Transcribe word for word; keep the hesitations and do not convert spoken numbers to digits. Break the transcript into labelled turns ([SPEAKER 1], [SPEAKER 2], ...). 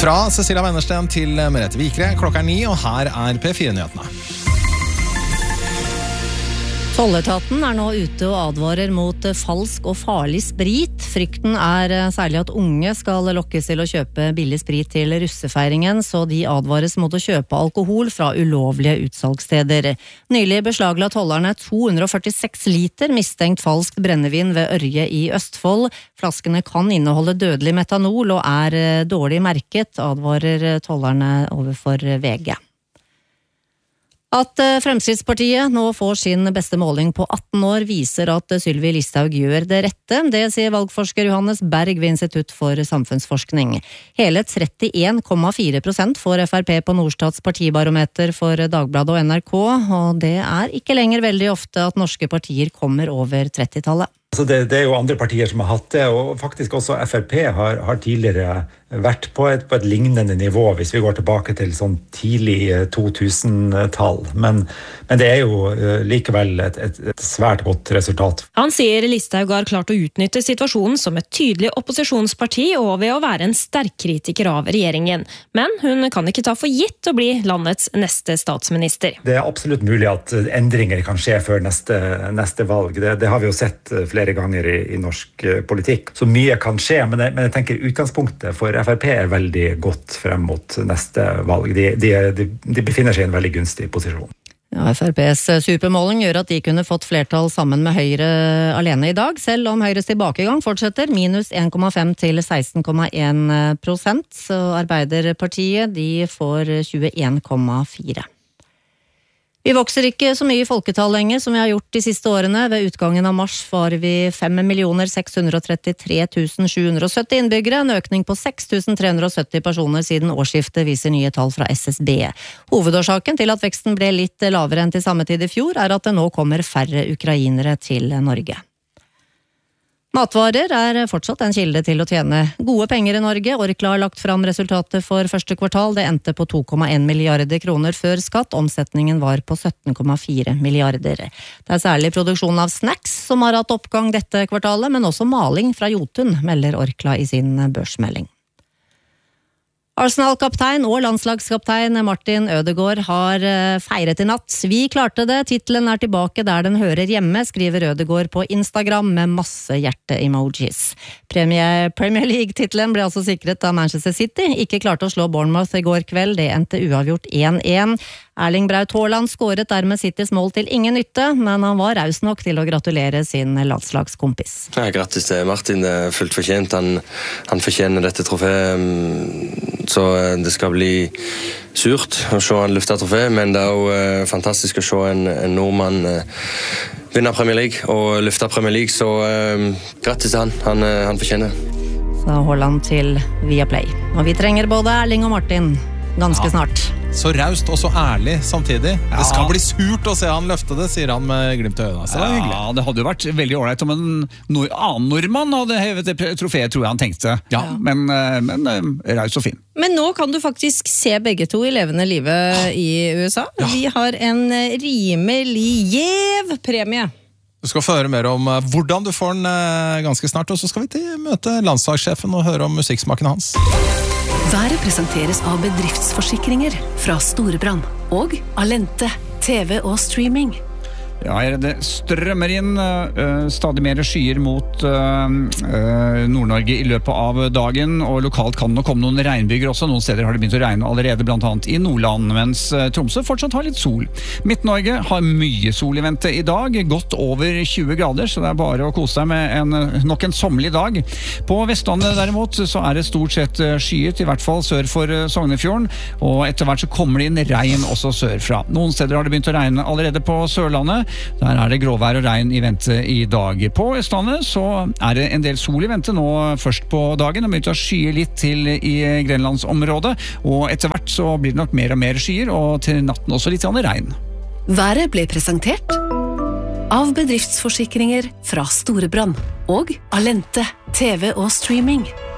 [SPEAKER 1] Fra Cecilia Wennersten til Merete Vikre, klokka er ni, og her er P fire-nyhetene.
[SPEAKER 2] Tolletaten er nå ute og advarer mot falsk og farlig sprit. Frykten er særlig at unge skal lokkes til å kjøpe billig sprit til russefeiringen, så de advares mot å kjøpe alkohol fra ulovlige utsalgssteder. Nylig beslagla tollerne to hundre og førtiseks liter mistenkt falskt brennevin ved Ørje i Østfold. Flaskene kan inneholde dødelig metanol og er dårlig merket, advarer tollerne overfor V G. At Fremskrittspartiet nå får sin beste måling på atten år viser at Sylvi Listhaug gjør det rette. Det sier valgforsker Johannes Berg ved Institutt for samfunnsforskning. Hele trettien komma fire prosent får F R P på Norstats partibarometer for Dagbladet og N R K, og det er ikke lenger veldig ofte at norske partier kommer over trettitallet.
[SPEAKER 3] Altså det, det er jo andre partier som har hatt det, og faktisk også F R P har, har tidligere vært på et, på et lignende nivå, hvis vi går tilbake til sånn tidlig to tusen-tall. Men, men det er jo likevel et, et, et svært godt resultat.
[SPEAKER 4] Han sier Listhaug har klart å utnytte situasjonen som et tydelig opposisjonsparti og ved å være en sterk kritiker av regjeringen. Men hun kan ikke ta for gitt å bli landets neste statsminister.
[SPEAKER 3] Det er absolutt mulig at endringer kan skje før neste, neste valg. Det, det har vi jo sett flere ganger i, i norsk politikk. Så mye kan skje, men jeg, men jeg tenker utgangspunktet for F R P er veldig godt frem mot neste valg. De, de, de, de befinner seg i en veldig gunstig posisjon.
[SPEAKER 2] Ja, F R P's supermåling gjør at de kunne fått flertall sammen med Høyre alene i dag, selv om Høyres tilbakegang fortsetter, minus en komma fem til seksten komma en prosent. Så Arbeiderpartiet de får tjueen komma fire. Vi vokser ikke så mye i folketall lenger som vi har gjort de siste årene. Ved utgangen av mars var vi fem millioner seks hundre og trettitre tusen sju hundre og sytti innbyggere, en økning på seks tusen tre hundre og sytti personer siden årsskiftet, viser nye tall fra S S B. Hovedårsaken til at veksten ble litt lavere enn til samme tid i fjor, er at det nå kommer færre ukrainere til Norge. Matvarer er fortsatt en kilde til å tjene gode penger i Norge. Orkla har lagt fram resultatet for første kvartal. Det endte på to komma en milliarder kroner før skatt. Omsetningen var på sytten komma fire milliarder. Det er særlig produksjon av snacks som har hatt oppgang dette kvartalet, men også maling fra Jotun, melder Orkla i sin børsmelding. Arsenal-kaptein og landslagskaptein Martin Ødegaard har feiret i natt. Vi klarte det, titlen er tilbake der den hører hjemme, skriver Ødegaard på Instagram med masse hjerte-emojis. Premier League-titlen ble altså sikret av Manchester City, ikke klarte å slå Bournemouth i går kveld, det endte uavgjort én én. Erling Braut Haaland skåret dermed Citys mål til ingen nytte, men han var raus nok til å gratulere sin landslagskompis.
[SPEAKER 5] Ja, grattis til Martin, det er fullt fortjent. Han, han fortjener dette troféet, så det skal bli surt å se han løfte trofé, men det er jo fantastisk å se en, en nordmann vinne Premier League og løfte Premier League, så uh, grattis til han, han, han fortjener.
[SPEAKER 2] Sa Haaland til Viaplay. Og vi trenger både Erling og Martin ganske ja. snart.
[SPEAKER 1] Så raust og så ærlig samtidig. Ja. Det skal bli surt å se han løfte det, sier han med glimt i øynene. Så det er hyggelig.
[SPEAKER 6] Ja, det hadde jo vært veldig ordentlig om en nord annen nordmann hadde hevet det trofeet, tror jeg han tenkte. Ja. Men, men raust og fin.
[SPEAKER 7] Men nå kan du faktisk se begge to i levende livet i U S A. Ja. Vi har en rimelig gjev premie.
[SPEAKER 1] Du skal få høre mer om hvordan du får den ganske snart, og så skal vi til møte landslagssjefen og høre om musikksmaken hans.
[SPEAKER 8] Været presenteres av bedriftsforsikringer fra Storebrand og Alente, T V og streaming.
[SPEAKER 6] Ja, det strømmer inn uh, stadig mer skyer mot uh, uh, Nord-Norge i løpet av dagen, og lokalt kan det komme noen regnbyger også. Noen steder har det begynt å regne allerede, blant annet i Nordland, mens uh, Tromsø fortsatt har litt sol. Midt-Norge har mye sol i vente i dag, godt over tjue grader, så det er bare å kose seg med en, nok en sommerlig dag. På Vestlandet derimot så er det stort sett skyet, i hvert fall sør for Sognefjorden, og etter hvert så kommer det inn regn også sørfra. Noen steder har det begynt å regne allerede på Sørlandet. Der er det gråvær og regn i vente i dag. På Østlandet så er det en del sol i vente nå først på dagen, og begynner å skye litt til i Grenlandsområdet, og etter hvert så blir det nok mer og mer skyer, og til natten også litt regn.
[SPEAKER 8] Været ble presentert av bedriftsforsikringer fra Storebrand og Alente, T V og streaming.